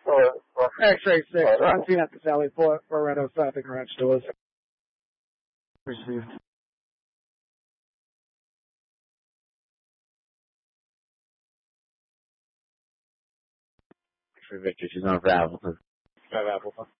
X-ray 6, on scene at the Sally Port, Loretto South and Garage Doors. Received. X-ray Victor, she's on for Appleton. 5 Appleton.